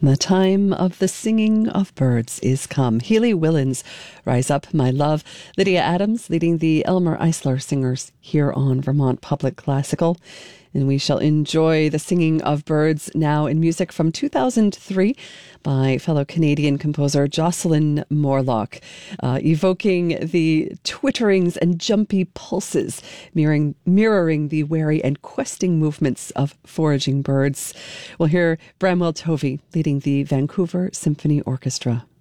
The time of the singing of birds is come. Healy Willens, Rise Up, My Love. Lydia Adams leading the Elmer Eisler Singers here on Vermont Public Classical. And we shall enjoy the singing of birds now in music from 2003 by fellow Canadian composer Jocelyn Morlock, evoking the twitterings and jumpy pulses, mirroring the wary and questing movements of foraging birds. We'll hear Bramwell Tovey leading the Vancouver Symphony Orchestra.